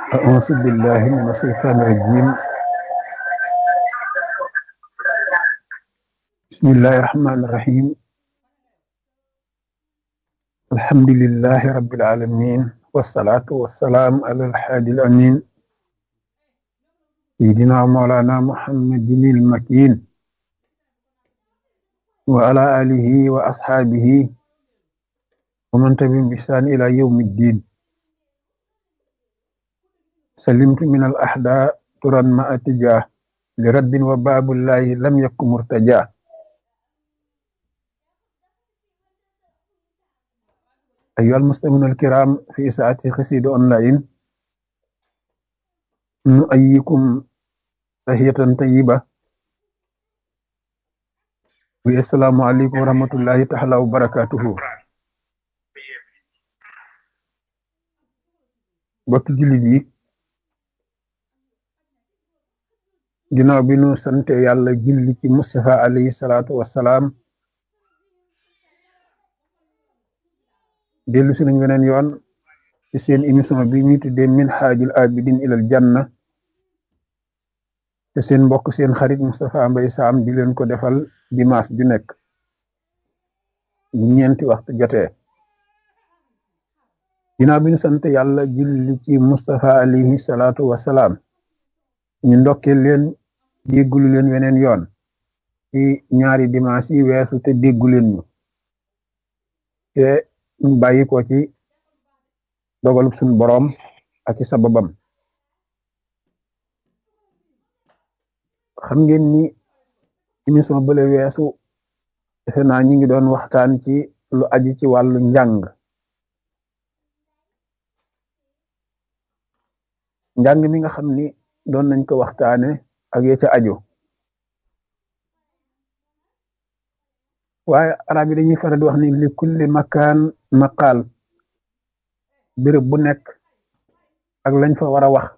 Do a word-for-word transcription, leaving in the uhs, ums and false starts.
أعوذ بالله من الشيطان الرجيم. بسم الله الرحمن الرحيم. الحمد لله رب العالمين، والصلاة والسلام على الحادي الأمين سيدنا مولانا محمد المكين وعلى آله وأصحابه ومن تبعهم بإحسان إلى يوم الدين. سلمت من الأحداء ترا ما أتجاه لرد وباب الله لم يكن مرتجاه. أيها المستمعون الكرام في ساعة قصيدة أونلاين، نؤيكم تحية طيبة والسلام عليكم ورحمة الله تعالى وبركاته. bokki jullit yi, ginnaaw bi nu sante yàlla julli ci Mustafa alayhi salaatu wassalaam, dellu si nañ weneen yoon ci seen émission bi ñu tuddee Minhajul Abidin ilal Janna, te seen mbokk seen xarit Moustapha Mbaye Sam di leen ko defal dimanche ju nekk bu ñeenti waxtu jotee. ginnaaw bi ñu sant yàlla julli ci Mustafa alayhi salaatu wassalaam, ñu ndokkee leen déggulu leen weneen yoon ci ñaari dimanche yi weesu te déggu leen ñu te ñu bàyyi ko ci dogalub suñu boroom ak ci sababam. xam ngeen ni émission bële weesu defe naa ñi ngi doon waxtaan ci lu aju ci wàllu njàng njàng mi nga xam ni doon nañ ko waxtaane ak ya ca aju. waaye arab yi dañuy faral di wax ni li kulli makaan maqaal, béréb bu nekk ak lañ fa war a wax